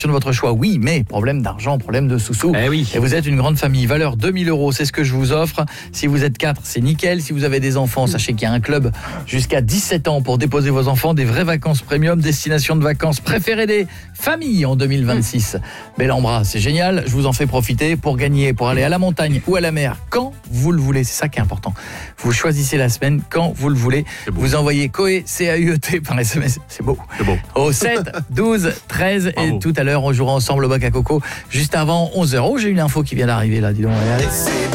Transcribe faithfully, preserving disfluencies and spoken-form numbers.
de votre choix, oui, mais problème d'argent, problème de sous-sous. Eh oui. Et vous êtes une grande famille, valeur deux mille euros, c'est ce que je vous offre. Si vous êtes quatre, c'est nickel. Si vous avez des enfants, sachez qu'il y a un club jusqu'à dix-sept ans pour déposer vos enfants, des vraies vacances premium, destination de vacances préférée des familles en deux mille vingt-six. Bel Ambra, c'est génial, je vous en fais profiter pour gagner, pour aller à la montagne ou à la mer quand vous le voulez, c'est ça qui est important. Vous choisissez la semaine quand vous le voulez. Vous envoyez Coé, C A U E T par S M S, c'est beau. C'est beau. Au sept, douze, treize Bravo. et tout à l'heure on jouera ensemble au bac à coco juste avant onze heures. Oh, j'ai une info qui vient d'arriver là, dis donc. Allez.